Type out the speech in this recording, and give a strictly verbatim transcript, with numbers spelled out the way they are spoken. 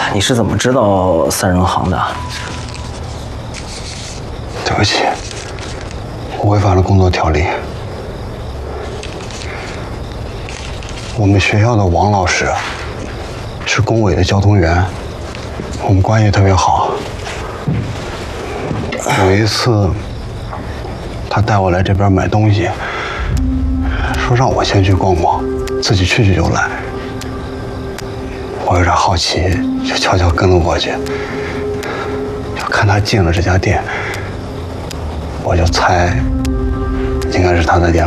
你是怎么知道三人行的？ 对不起，我违反了工作条例。我们学校的王老师是工委的交通员，我们关系特别好。有一次，他带我来这边买东西，说让我先去逛逛，自己去去就来。我有点好奇，就悄悄跟了过去。就看他进了这家店，我就猜应该是他的店。